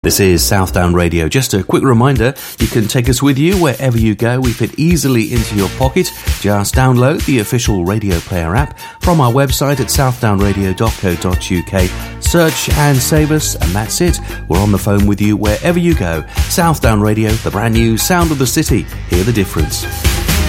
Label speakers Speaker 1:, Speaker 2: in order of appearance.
Speaker 1: This is Southdown Radio. Just a quick reminder, you can take us with you wherever you go. We fit easily into your pocket. Just download the official Radio Player app from our website at southdownradio.co.uk. Search and save us, and that's it. We're on the phone with you wherever you go. Southdown Radio, the brand new sound of the city. Hear the difference.